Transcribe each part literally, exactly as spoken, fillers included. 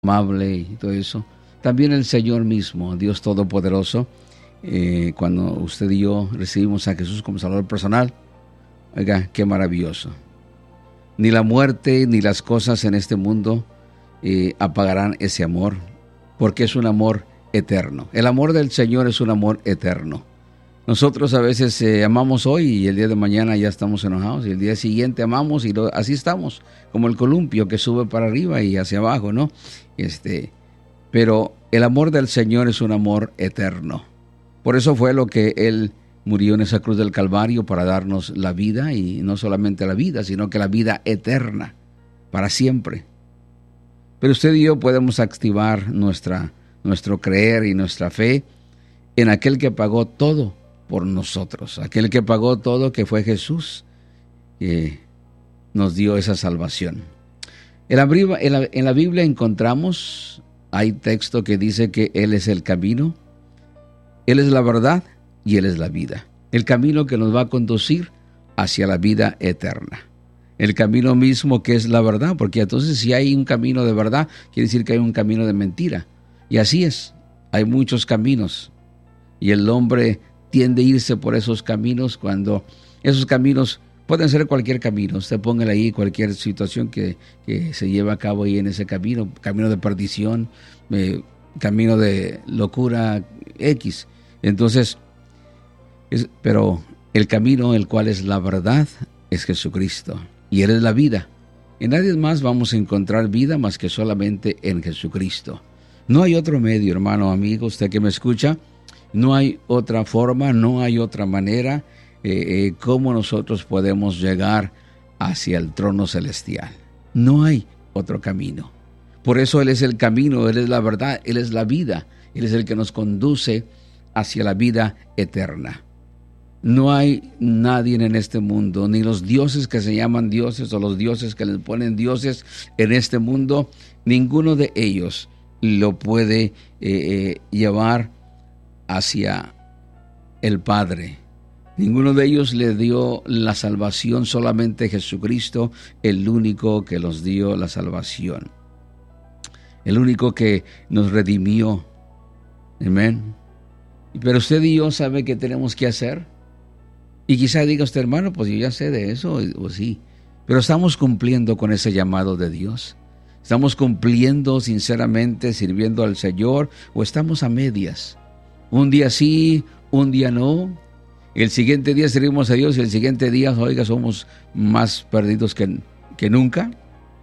amable y todo eso. También el Señor mismo, Dios Todopoderoso, eh, cuando usted y yo recibimos a Jesús como Salvador personal, oiga, qué maravilloso. Ni la muerte ni las cosas en este mundo eh, apagarán ese amor, porque es un amor eterno. El amor del Señor es un amor eterno. Nosotros a veces eh, amamos hoy y el día de mañana ya estamos enojados, y el día siguiente amamos y lo, así estamos, como el columpio que sube para arriba y hacia abajo, ¿no? Este, pero el amor del Señor es un amor eterno. Por eso fue lo que Él murió en esa cruz del Calvario, para darnos la vida, y no solamente la vida, sino que la vida eterna, para siempre. Pero usted y yo podemos activar nuestra, nuestro creer y nuestra fe en aquel que pagó todo por nosotros, aquel que pagó todo, que fue Jesús, que nos dio esa salvación. En la, en la, en la Biblia encontramos, hay texto que dice que Él es el camino, Él es la verdad y Él es la vida. El camino que nos va a conducir hacia la vida eterna. El camino mismo que es la verdad, porque entonces si hay un camino de verdad, quiere decir que hay un camino de mentira. Y así es, hay muchos caminos. Y el hombre tiende a irse por esos caminos, cuando esos caminos pueden ser cualquier camino. Usted póngale ahí cualquier situación que, que se lleva a cabo ahí en ese camino, camino de perdición, eh, camino de locura X. Entonces, es, pero el camino, el cual es la verdad, es Jesucristo, y Él es la vida. En nadie más vamos a encontrar vida más que solamente en Jesucristo. No hay otro medio, hermano, amigo, usted que me escucha. No hay otra forma, no hay otra manera eh, eh, cómo nosotros podemos llegar hacia el trono celestial. No hay otro camino. Por eso Él es el camino, Él es la verdad, Él es la vida. Él es el que nos conduce hacia la vida eterna. No hay nadie en este mundo, ni los dioses que se llaman dioses o los dioses que les ponen dioses en este mundo, ninguno de ellos lo puede eh, eh, llevar hacia el Padre. Ninguno de ellos le dio la salvación, solamente Jesucristo, el único que los dio la salvación, el único que nos redimió. Amén. Pero usted y yo sabe qué tenemos que hacer. Y quizá diga usted, hermano, pues yo ya sé de eso, o sí, pero estamos cumpliendo con ese llamado de Dios. Estamos cumpliendo sinceramente, sirviendo al Señor, o estamos a medias. Un día sí, un día no. El siguiente día servimos a Dios y el siguiente día, oiga, somos más perdidos que, que nunca.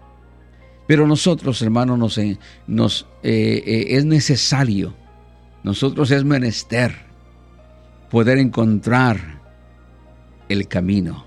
Pero nosotros, hermanos, nos, nos, eh, eh, es necesario, nosotros es menester poder encontrar el camino.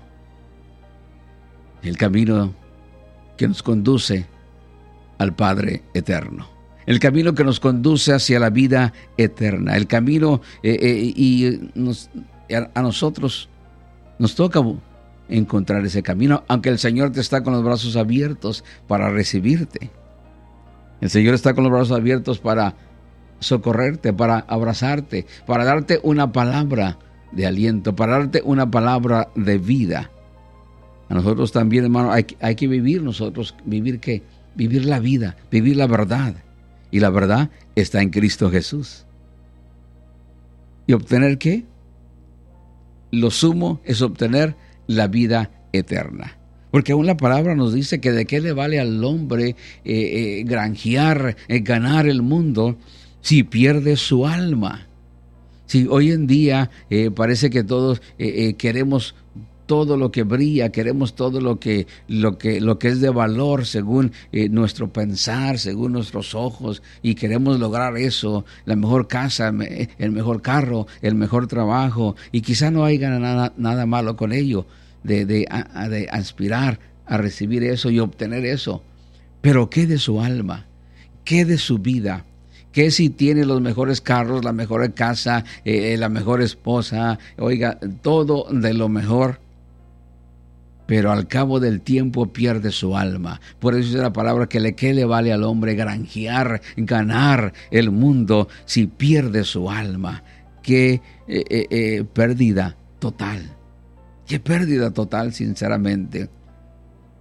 El camino que nos conduce al Padre eterno. El camino que nos conduce hacia la vida eterna. El camino eh, eh, y nos, a nosotros nos toca encontrar ese camino, aunque el Señor te está con los brazos abiertos para recibirte. El Señor está con los brazos abiertos para socorrerte, para abrazarte, para darte una palabra de aliento, para darte una palabra de vida. A nosotros también, hermano, hay, hay que vivir nosotros, ¿vivir qué? Vivir la vida, vivir la verdad. Y la verdad está en Cristo Jesús. ¿Y obtener qué? Lo sumo es obtener la vida eterna. Porque aún la palabra nos dice que de qué le vale al hombre eh, eh, granjear, eh, ganar el mundo, si pierde su alma. Si hoy en día eh, parece que todos eh, eh, queremos todo lo que brilla, queremos todo lo que, lo que, lo que es de valor según eh, nuestro pensar, según nuestros ojos, y queremos lograr eso, la mejor casa, el mejor carro, el mejor trabajo, y quizá no haya nada, nada malo con ello, de, de, a, de aspirar a recibir eso y obtener eso. Pero ¿qué de su alma? ¿Qué de su vida? ¿Qué si tiene los mejores carros, la mejor casa, eh, la mejor esposa, oiga, todo de lo mejor? Pero al cabo del tiempo pierde su alma. Por eso es la palabra que le, ¿qué le vale al hombre granjear, ganar el mundo si pierde su alma? Qué eh, eh, eh, pérdida total. Qué pérdida total, sinceramente.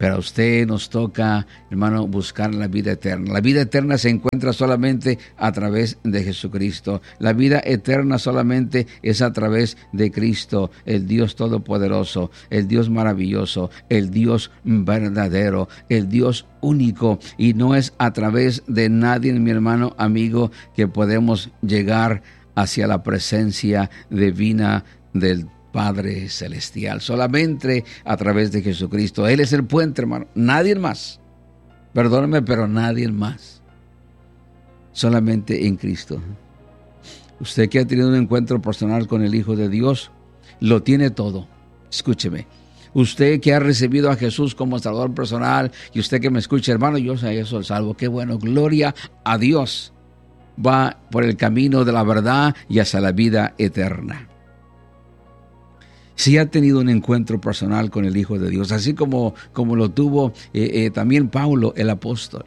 Pero a usted nos toca, hermano, buscar la vida eterna. La vida eterna se encuentra solamente a través de Jesucristo. La vida eterna solamente es a través de Cristo, el Dios todopoderoso, el Dios maravilloso, el Dios verdadero, el Dios único. Y no es a través de nadie, mi hermano, amigo, que podemos llegar hacia la presencia divina del Padre Celestial, solamente a través de Jesucristo. Él es el puente, hermano, nadie más. Perdóneme, pero nadie más. Solamente en Cristo. Usted que ha tenido un encuentro personal con el Hijo de Dios, lo tiene todo. Escúcheme. Usted que ha recibido a Jesús como Salvador personal, y usted que me escucha, hermano, yo soy salvo. Qué bueno, gloria a Dios. Va por el camino de la verdad y hacia la vida eterna. Si ha tenido un encuentro personal con el Hijo de Dios, así como, como lo tuvo eh, eh, también Pablo, el apóstol.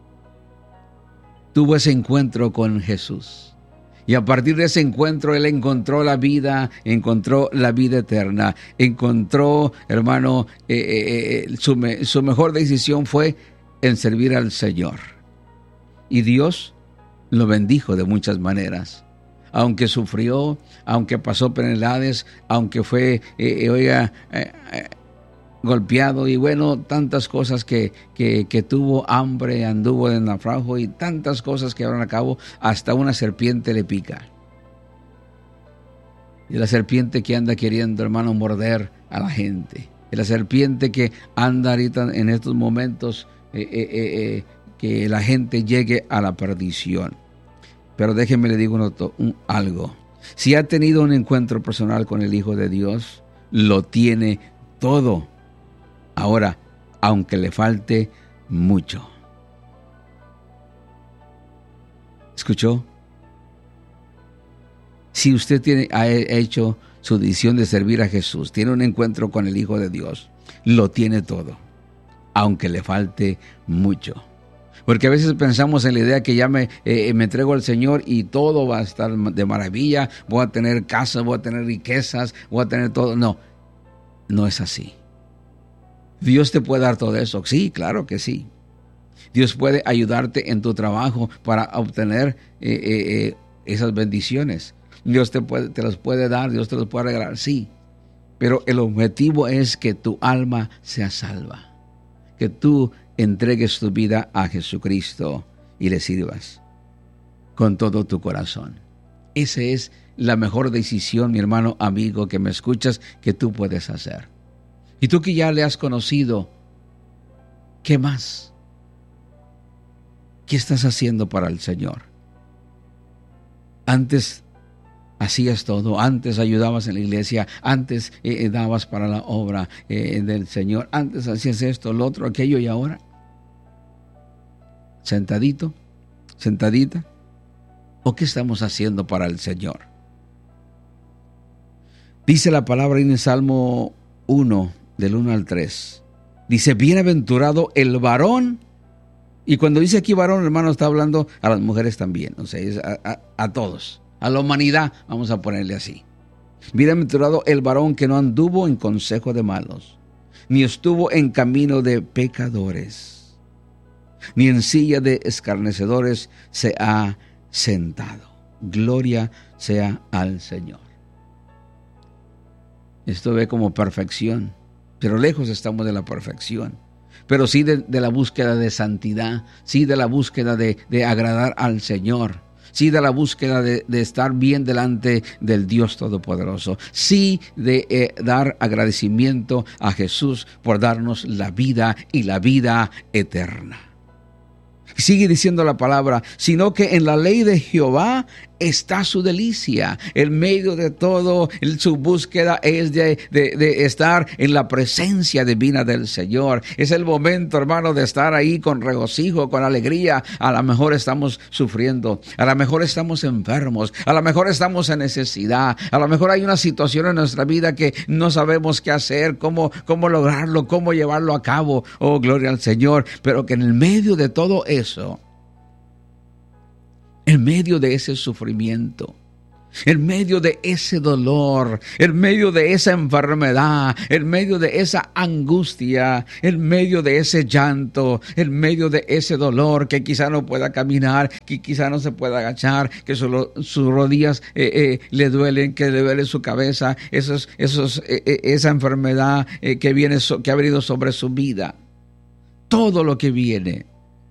Tuvo ese encuentro con Jesús. Y a partir de ese encuentro, él encontró la vida, encontró la vida eterna. Encontró, hermano, eh, eh, su, me, su mejor decisión fue en servir al Señor. Y Dios lo bendijo de muchas maneras. Aunque sufrió, aunque pasó penalidades, aunque fue, eh, oiga, eh, eh, golpeado y bueno, tantas cosas que, que, que tuvo, hambre, anduvo en naufragio y tantas cosas que llevaron a cabo, hasta una serpiente le pica. Y la serpiente que anda queriendo, hermano, morder a la gente. Y la serpiente que anda ahorita en estos momentos eh, eh, eh, que la gente llegue a la perdición. Pero déjenme le digo un, un, algo. Si ha tenido un encuentro personal con el Hijo de Dios, lo tiene todo. Ahora, aunque le falte mucho. ¿Escuchó? Si usted tiene, ha hecho su decisión de servir a Jesús, tiene un encuentro con el Hijo de Dios, lo tiene todo. Aunque le falte mucho. Porque a veces pensamos en la idea que ya me, eh, me entrego al Señor y todo va a estar de maravilla, voy a tener casa, voy a tener riquezas, voy a tener todo. No, no es así. Dios te puede dar todo eso. Sí, claro que sí. Dios puede ayudarte en tu trabajo para obtener eh, eh, eh, esas bendiciones. Dios te, puede, te las puede dar, Dios te las puede regalar, sí. Pero el objetivo es que tu alma sea salva. Que tú entregues tu vida a Jesucristo y le sirvas con todo tu corazón. Esa es la mejor decisión, mi hermano, amigo, que me escuchas, que tú puedes hacer. Y tú que ya le has conocido, ¿qué más? ¿Qué estás haciendo para el Señor? Antes hacías todo, antes ayudabas en la iglesia, antes eh, dabas para la obra eh, del Señor, antes hacías esto, lo otro, aquello, y ahora sentadito, sentadita, ¿o qué estamos haciendo para el Señor? Dice la palabra en el Salmo uno, del uno al tres, dice, bienaventurado el varón, y cuando dice aquí varón, hermano, está hablando a las mujeres también, o sea, es a, a, a todos, a la humanidad, vamos a ponerle así. Bienaventurado el varón que no anduvo en consejo de malos, ni estuvo en camino de pecadores, ni en silla de escarnecedores se ha sentado. Gloria sea al Señor. Esto ve como perfección, pero lejos estamos de la perfección. Pero sí de, de la búsqueda de santidad, sí de la búsqueda de, de agradar al Señor, sí de la búsqueda de, de estar bien delante del Dios Todopoderoso, sí de eh, dar agradecimiento a Jesús por darnos la vida y la vida eterna. Sigue diciendo la palabra, sino que en la ley de Jehová está su delicia. En medio de todo, su búsqueda es de, de, de estar en la presencia divina del Señor. Es el momento, hermano, de estar ahí con regocijo, con alegría. A lo mejor estamos sufriendo, a lo mejor estamos enfermos, a lo mejor estamos en necesidad, a lo mejor hay una situación en nuestra vida que no sabemos qué hacer, cómo, cómo lograrlo, cómo llevarlo a cabo. Oh, gloria al Señor. Pero que en el medio de todo eso, en medio de ese sufrimiento, En medio de ese dolor, en medio de esa enfermedad, en medio de esa angustia, en medio de ese llanto, en medio de ese dolor, que quizá no pueda caminar, que quizá no se pueda agachar, que solo sus rodillas eh, eh, le duelen, que le duele su cabeza, esos, esos, eh, eh, esa enfermedad eh, que viene, so, que ha venido sobre su vida, todo lo que viene.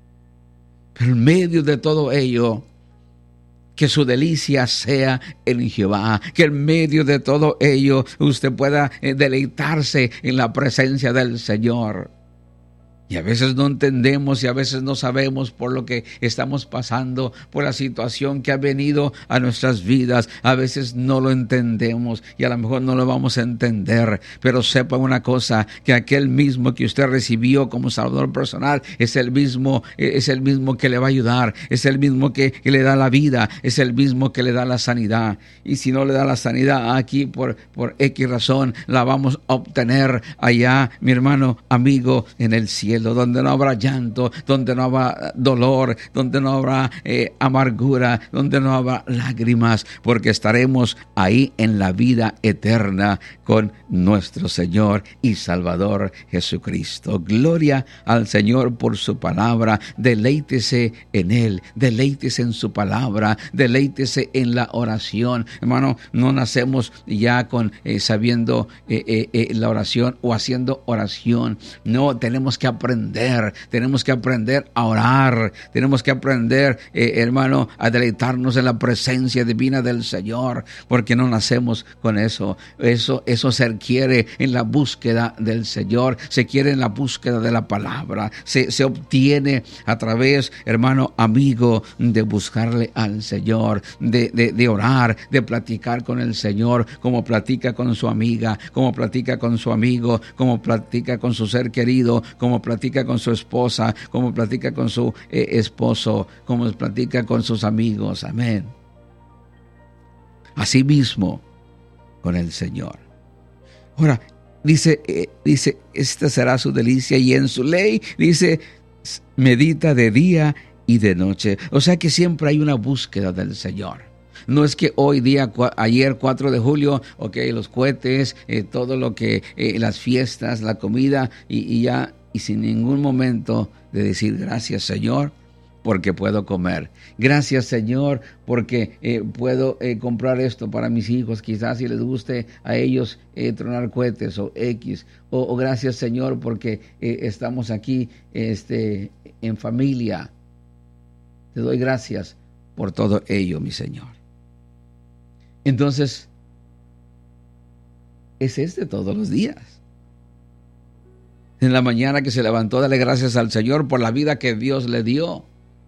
Pero en medio de todo ello, que su delicia sea en Jehová, que en medio de todo ello usted pueda deleitarse en la presencia del Señor. Y a veces no entendemos y a veces no sabemos por lo que estamos pasando, por la situación que ha venido a nuestras vidas. A veces no lo entendemos y a lo mejor no lo vamos a entender. Pero sepa una cosa, que aquel mismo que usted recibió como Salvador personal es el mismo, es el mismo que le va a ayudar, es el mismo que, que le da la vida, es el mismo que le da la sanidad. Y si no le da la sanidad aquí por, por X razón, la vamos a obtener allá, mi hermano, amigo, en el cielo, donde no habrá llanto, donde no habrá dolor, donde no habrá eh, amargura, donde no habrá lágrimas, porque estaremos ahí en la vida eterna con nuestro Señor y Salvador Jesucristo. Gloria al Señor por su palabra. Deleítese en Él, deleítese en su palabra, deleítese en la oración. Hermano, no nacemos ya con eh, sabiendo eh, eh, eh, la oración o haciendo oración. No, tenemos que aprender Aprender, tenemos que aprender a orar, tenemos que aprender, eh, hermano, a deleitarnos en la presencia divina del Señor, porque no nacemos con eso. Eso, eso se adquiere en la búsqueda del Señor, se quiere en la búsqueda de la palabra, se, se obtiene a través, hermano, amigo, de buscarle al Señor, de, de, de orar, de platicar con el Señor, como platica con su amiga, como platica con su amigo, como platica con su ser querido, como platica con su esposa, como platica con su eh, esposo, como platica con sus amigos. Amén. Asimismo con el Señor. Ahora, dice, eh, dice, esta será su delicia, y en su ley, dice, medita de día y de noche. O sea que siempre hay una búsqueda del Señor. No es que hoy día, ayer cuatro de julio, ok, los cohetes, eh, todo lo que, eh, las fiestas, la comida, y, y ya, y sin ningún momento de decir gracias, Señor, porque puedo comer. Gracias, Señor, porque eh, puedo eh, comprar esto para mis hijos, quizás si les guste a ellos eh, tronar cohetes o X. O, o gracias, Señor, porque eh, estamos aquí este, en familia. Te doy gracias por todo ello, mi Señor. Entonces, es este todos los días. En la mañana que se levantó, dale gracias al Señor por la vida que Dios le dio.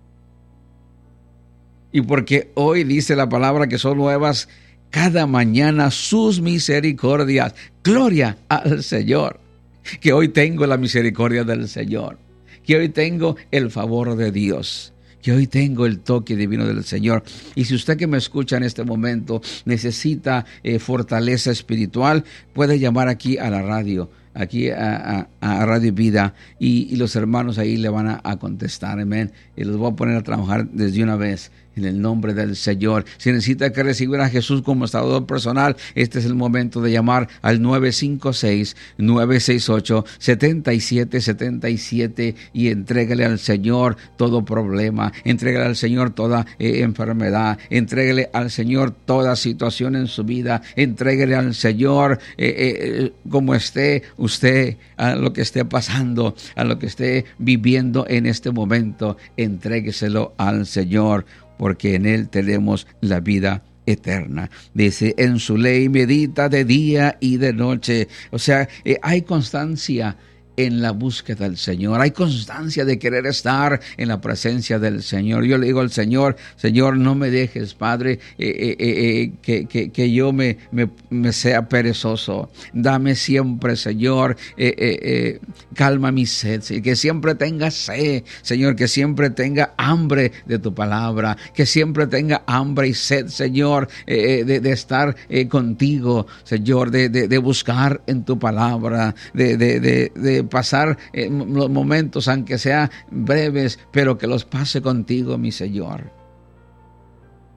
Y porque hoy dice la palabra que son nuevas cada mañana sus misericordias. Gloria al Señor. Que hoy tengo la misericordia del Señor. Que hoy tengo el favor de Dios. Que hoy tengo el toque divino del Señor. Y si usted que me escucha en este momento necesita eh, fortaleza espiritual, puede llamar aquí a la radio. Aquí a, a, a Radio Vida, y, y los hermanos ahí le van a, a contestar, amén, y los voy a poner a trabajar desde una vez en el nombre del Señor. Si necesita que recibir a Jesús como Salvador personal, este es el momento de llamar al nueve cinco seis, nueve seis ocho, siete siete siete siete y entrégale al Señor todo problema, entrégale al Señor toda eh, enfermedad, entrégale al Señor toda situación en su vida, entrégale al Señor eh, eh, como esté usted, a lo que esté pasando, a lo que esté viviendo en este momento, entrégueselo al Señor, porque en Él tenemos la vida eterna. Dice, en su ley medita de día y de noche. O sea, eh, hay constancia en la búsqueda del Señor. Hay constancia de querer estar en la presencia del Señor. Yo le digo al Señor, Señor, no me dejes, Padre, eh, eh, eh, que, que, que yo me, me, me sea perezoso. Dame siempre, Señor, eh, eh, eh, calma mi sed, que siempre tenga sed, Señor, que siempre tenga hambre de tu palabra, que siempre tenga hambre y sed, Señor, eh, de, de estar eh, contigo, Señor, de, de, de buscar en tu palabra, de, de, de, de pasar eh, los momentos, aunque sean breves, pero que los pase contigo, mi Señor.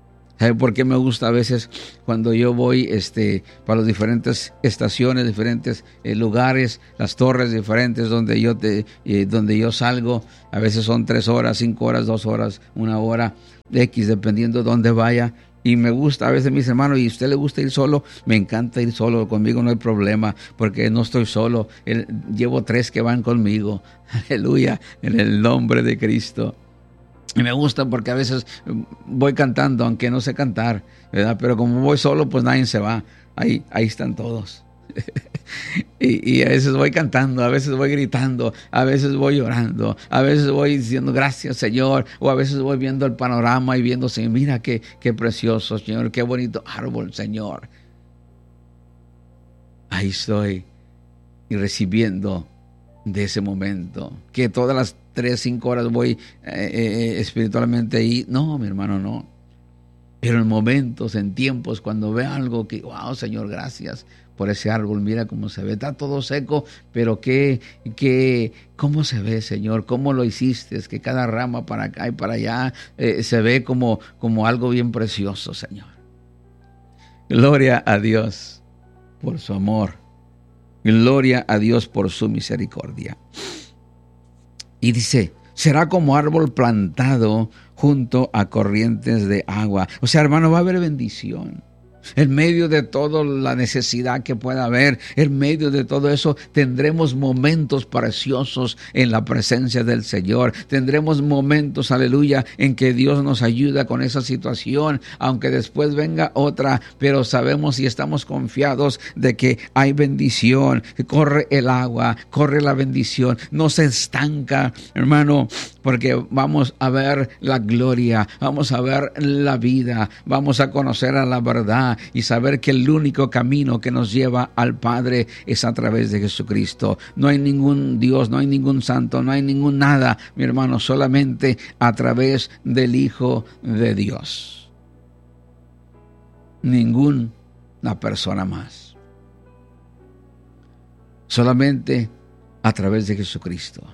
¿Sabe por qué me gusta a veces cuando yo voy este, para las diferentes estaciones, diferentes eh, lugares, las torres diferentes donde yo, te, eh, donde yo salgo? A veces son tres horas, cinco horas, dos horas, una hora, X, dependiendo de dónde vaya. Y me gusta, a veces mis hermanos, ¿y a usted le gusta ir solo? Me encanta ir solo, conmigo no hay problema, porque no estoy solo. El, llevo tres que van conmigo. Aleluya, en el nombre de Cristo. Y me gusta porque a veces voy cantando, aunque no sé cantar, ¿verdad? Pero como voy solo, pues nadie se va. Ahí, ahí están todos. y, y a veces voy cantando, a veces voy gritando, a veces voy llorando, a veces voy diciendo gracias, Señor, o a veces voy viendo el panorama y viendo, Señor, mira qué, qué precioso, Señor, qué bonito árbol, Señor. Ahí estoy y recibiendo de ese momento, que todas las tres, cinco horas voy eh, eh, espiritualmente ahí. No, mi hermano, no. Pero en momentos, en tiempos, cuando ve algo que, wow, Señor, gracias por ese árbol, mira cómo se ve, está todo seco, pero qué, qué, cómo se ve, Señor, cómo lo hiciste, es que cada rama para acá y para allá eh, se ve como, como algo bien precioso, Señor. Gloria a Dios por su amor. Gloria a Dios por su misericordia. Y dice, será como árbol plantado junto a corrientes de agua. O sea, hermano, va a haber bendición. En medio de toda la necesidad que pueda haber, en medio de todo eso, tendremos momentos preciosos en la presencia del Señor. Tendremos momentos, aleluya, en que Dios nos ayuda con esa situación, aunque después venga otra, pero sabemos y estamos confiados de que hay bendición. Corre el agua, corre la bendición, no se estanca, hermano, porque vamos a ver la gloria, vamos a ver la vida, vamos a conocer a la verdad y saber que el único camino que nos lleva al Padre es a través de Jesucristo. No hay ningún Dios, no hay ningún santo, no hay ningún nada, mi hermano, solamente a través del Hijo de Dios. Ninguna persona más. Solamente a través de Jesucristo.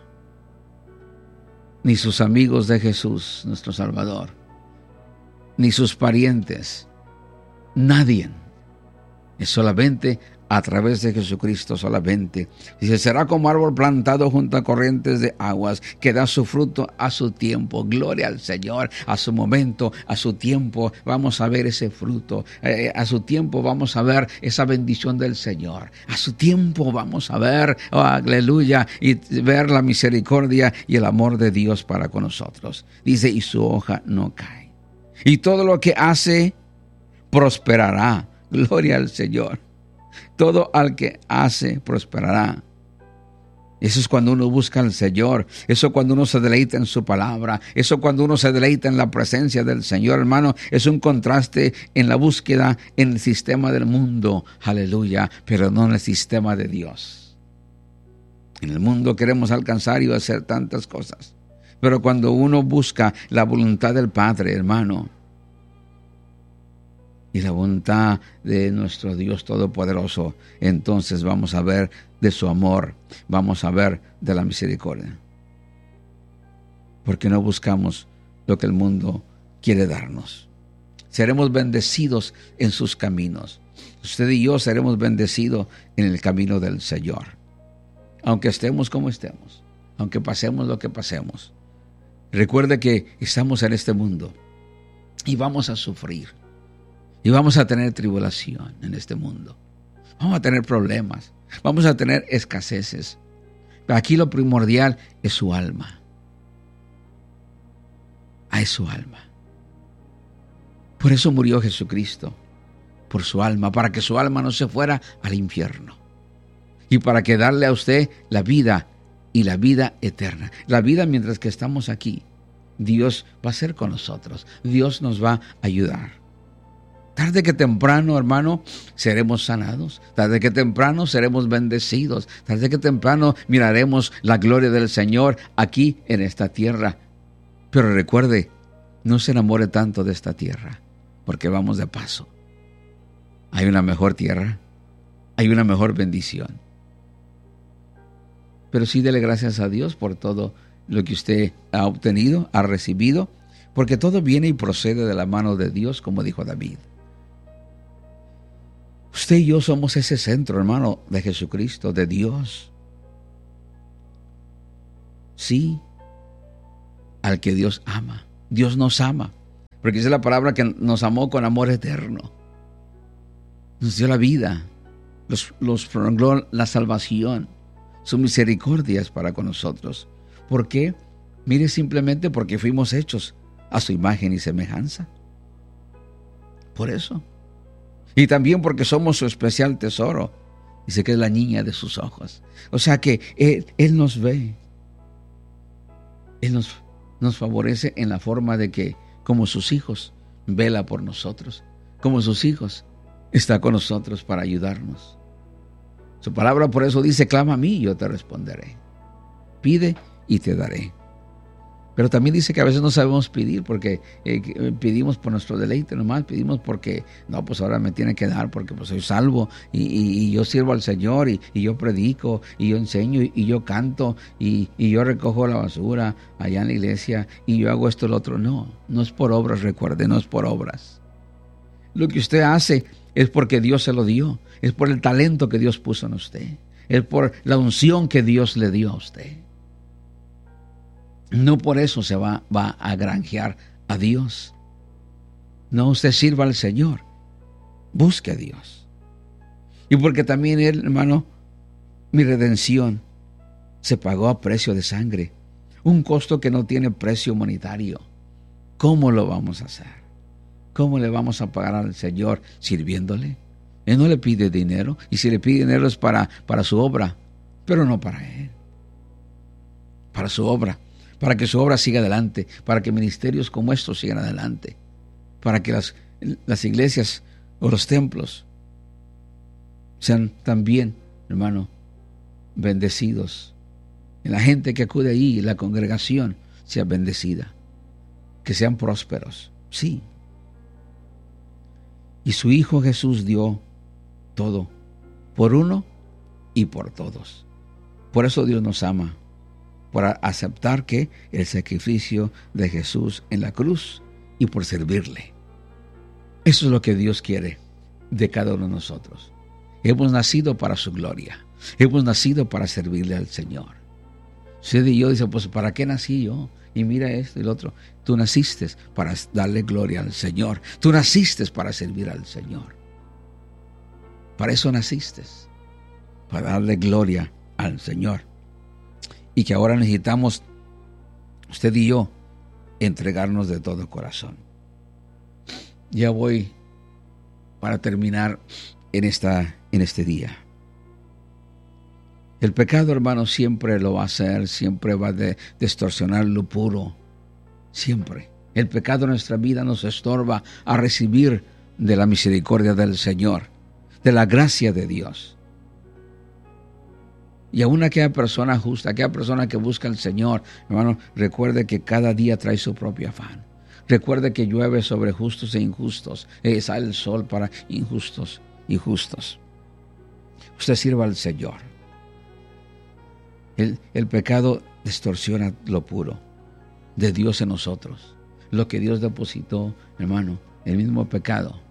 Ni sus amigos de Jesús, nuestro Salvador, ni sus parientes, nadie. Es solamente a través de Jesucristo, solamente. Dice, será como árbol plantado junto a corrientes de aguas, que da su fruto a su tiempo. Gloria al Señor, a su momento, a su tiempo, vamos a ver ese fruto. Eh, a su tiempo vamos a ver esa bendición del Señor. A su tiempo vamos a ver, oh, aleluya, y ver la misericordia y el amor de Dios para con nosotros. Dice, y su hoja no cae. Y todo lo que hace prosperará. Gloria al Señor. Todo al que hace prosperará. Eso es cuando uno busca al Señor. Eso es cuando uno se deleita en su palabra. Eso es cuando uno se deleita en la presencia del Señor, hermano. Es un contraste en la búsqueda en el sistema del mundo. Aleluya. Pero no en el sistema de Dios. En el mundo queremos alcanzar y hacer tantas cosas. Pero cuando uno busca la voluntad del Padre, hermano, y la voluntad de nuestro Dios Todopoderoso, entonces vamos a ver de su amor, vamos a ver de la misericordia. Porque no buscamos lo que el mundo quiere darnos. Seremos bendecidos en sus caminos. Usted y yo seremos bendecidos en el camino del Señor. Aunque estemos como estemos, aunque pasemos lo que pasemos. Recuerde que estamos en este mundo y vamos a sufrir. Y vamos a tener tribulación en este mundo. Vamos a tener problemas. Vamos a tener escaseces. Pero aquí lo primordial es su alma. Ah, es su alma. Por eso murió Jesucristo. Por su alma. Para que su alma no se fuera al infierno. Y para que darle a usted la vida y la vida eterna. La vida mientras que estamos aquí. Dios va a ser con nosotros. Dios nos va a ayudar. Tarde que temprano, hermano, seremos sanados. Tarde que temprano seremos bendecidos. Tarde que temprano miraremos la gloria del Señor aquí en esta tierra. Pero recuerde, no se enamore tanto de esta tierra, porque vamos de paso. Hay una mejor tierra, hay una mejor bendición. Pero sí dele gracias a Dios por todo lo que usted ha obtenido, ha recibido, porque todo viene y procede de la mano de Dios, como dijo David. Usted y yo somos ese centro, hermano, de Jesucristo, de Dios. Sí, al que Dios ama. Dios nos ama, porque dice la palabra que nos amó con amor eterno. Nos dio la vida, los, los prolongó la salvación. Su misericordia es para con nosotros. ¿Por qué? Mire, simplemente porque fuimos hechos a su imagen y semejanza. Por eso. Y también porque somos su especial tesoro. Dice que es la niña de sus ojos. O sea que Él, él nos ve. Él nos, nos favorece en la forma de que, como sus hijos, vela por nosotros. Como sus hijos, está con nosotros para ayudarnos. Su palabra por eso dice, clama a mí y yo te responderé. Pide y te daré. Pero también dice que a veces no sabemos pedir porque eh, pedimos por nuestro deleite nomás, pedimos porque, no, pues ahora me tiene que dar porque pues soy salvo y, y, y yo sirvo al Señor y, y yo predico y yo enseño y, y yo canto y, y yo recojo la basura allá en la iglesia y yo hago esto y lo otro. No, no es por obras, recuerde, no es por obras. Lo que usted hace es porque Dios se lo dio, es por el talento que Dios puso en usted, es por la unción que Dios le dio a usted. No por eso se va, va a granjear a Dios. No, usted sirva al Señor. Busque a Dios. Y porque también Él, hermano, mi redención se pagó a precio de sangre. Un costo que no tiene precio monetario. ¿Cómo lo vamos a hacer? ¿Cómo le vamos a pagar al Señor sirviéndole? Él no le pide dinero. Y si le pide dinero es para, para su obra. Pero no para Él. Para su obra. Para que su obra siga adelante, para que ministerios como estos sigan adelante, para que las, las iglesias o los templos sean también, hermano, bendecidos. Y la gente que acude ahí, la congregación, sea bendecida, que sean prósperos, sí. Y su Hijo Jesús dio todo, por uno y por todos. Por eso Dios nos ama. Por aceptar que el sacrificio de Jesús en la cruz y por servirle. Eso es lo que Dios quiere de cada uno de nosotros. Hemos nacido para su gloria. Hemos nacido para servirle al Señor. Usted y yo dice, pues ¿para qué nací yo? Y mira esto y lo otro. Tú naciste para darle gloria al Señor. Tú naciste para servir al Señor. Para eso naciste. Para darle gloria al Señor. Y que ahora necesitamos, usted y yo, entregarnos de todo corazón. Ya voy para terminar en, esta, en este día. El pecado, hermano, siempre lo va a hacer, siempre va a de, distorsionar lo puro. Siempre. El pecado en nuestra vida nos estorba a recibir de la misericordia del Señor, de la gracia de Dios. Y aún aquella persona justa, aquella persona que busca al Señor, hermano, recuerde que cada día trae su propio afán. Recuerde que llueve sobre justos e injustos. Eh, sale el sol para injustos y justos. Usted sirva al Señor. El, el pecado distorsiona lo puro de Dios en nosotros. Lo que Dios depositó, hermano, el mismo pecado.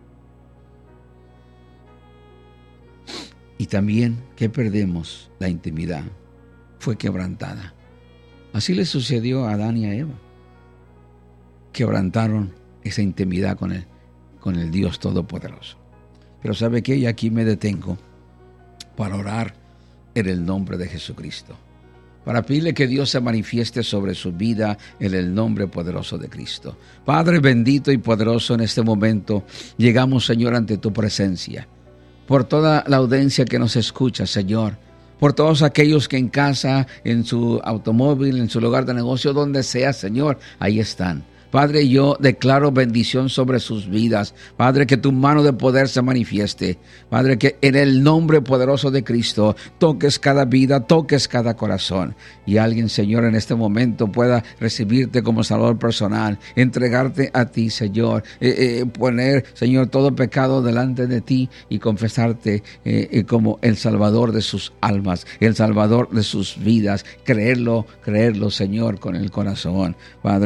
Y también que perdemos la intimidad, fue quebrantada. Así le sucedió a Adán y a Eva. Quebrantaron esa intimidad con el, con el Dios Todopoderoso. Pero ¿sabe qué? Y aquí me detengo para orar en el nombre de Jesucristo. Para pedirle que Dios se manifieste sobre su vida en el nombre poderoso de Cristo. Padre bendito y poderoso, en este momento llegamos, Señor, ante tu presencia. Por toda la audiencia que nos escucha, Señor, por todos aquellos que en casa, en su automóvil, en su lugar de negocio, donde sea, Señor, ahí están. Padre, yo declaro bendición sobre sus vidas. Padre, que tu mano de poder se manifieste. Padre, que en el nombre poderoso de Cristo toques cada vida, toques cada corazón. Y alguien, Señor, en este momento pueda recibirte como Salvador personal, entregarte a ti, Señor, eh, eh, poner, Señor, todo pecado delante de ti y confesarte eh, eh, como el Salvador de sus almas, el Salvador de sus vidas. Creerlo, creerlo, Señor, con el corazón. Padre,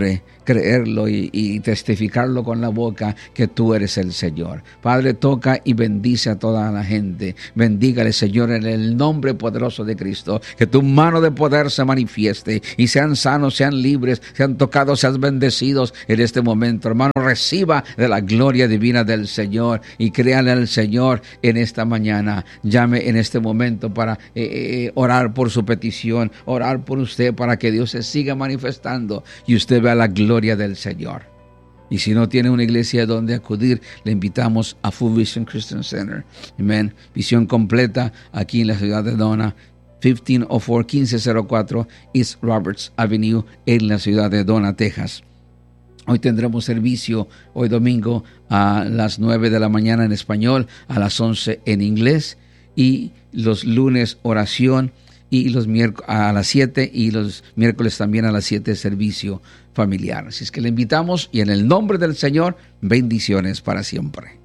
creerlo y, y testificarlo con la boca que tú eres el Señor. Padre, toca y bendice a toda la gente. Bendígale, Señor, en el nombre poderoso de Cristo. Que tu mano de poder se manifieste y sean sanos, sean libres, sean tocados, sean bendecidos en este momento. Hermano, reciba de la gloria divina del Señor y créale al Señor en esta mañana. Llame en este momento para eh, eh, orar por su petición, orar por usted para que Dios se siga manifestando y usted vea la gloria del Señor. Y si no tiene una iglesia donde acudir, le invitamos a Full Vision Christian Center. Amén. Visión completa aquí en la ciudad de Donna, quince oh cuatro, quince cero cuatro East Roberts Avenue en la ciudad de Donna, Texas. Hoy tendremos servicio, hoy domingo, a las nueve de la mañana en español, a las once en inglés, y los lunes oración, y los miércoles a las siete, y los miércoles también a las siete servicio familiar. Así es que le invitamos, y en el nombre del Señor, bendiciones para siempre.